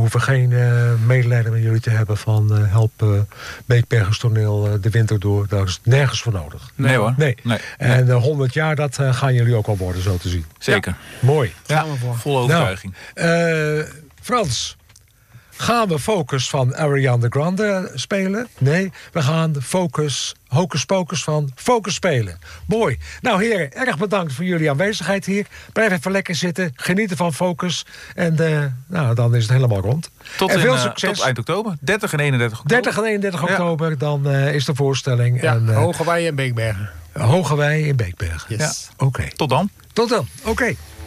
hoeven geen medelijden met jullie te hebben van help Beekbergers toneel de winter door. Daar is het nergens voor nodig. Nee hoor. Nee. En 100 jaar, dat gaan jullie ook al worden, zo te zien. Zeker. Ja. Mooi. Ja, vol overtuiging. Frans, gaan we Focus van Ariana Grande spelen? Nee, we gaan de Hocus Pocus van Focus spelen. Mooi. Nou heren, erg bedankt voor jullie aanwezigheid hier. Blijf even lekker zitten, genieten van Focus. En dan is het helemaal rond. En veel succes. Tot eind oktober. 30 en 31 oktober. 30 en 31 oktober, dan is de voorstelling. Ja, en, Hogewij en Beekbergen. Hogewij in Beekbergen. Yes. Ja. Oké. Tot dan. Tot dan. Oké.